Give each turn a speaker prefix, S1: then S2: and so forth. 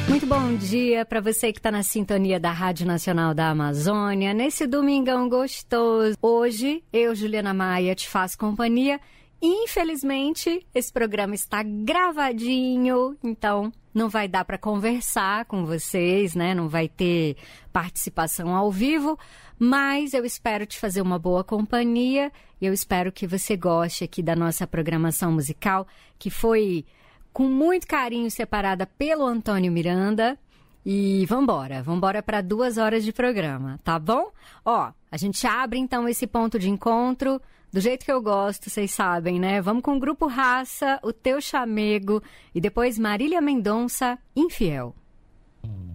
S1: Muito bom dia para você que está na sintonia da Rádio Nacional da Amazônia, nesse domingão gostoso. Hoje, eu, Juliana Maia, te faço companhia. Infelizmente, esse programa está gravadinho, então não vai dar para conversar com vocês, né? Não vai ter participação ao vivo, mas eu espero te fazer uma boa companhia e eu espero que você goste aqui da nossa programação musical, que foi com muito carinho separada pelo Antônio Miranda. E vambora para 2 horas de programa, tá bom? Ó, a gente abre então esse ponto de encontro do jeito que eu gosto, vocês sabem, né? Vamos com o Grupo Raça, O Teu Chamego e depois Marília Mendonça, Infiel.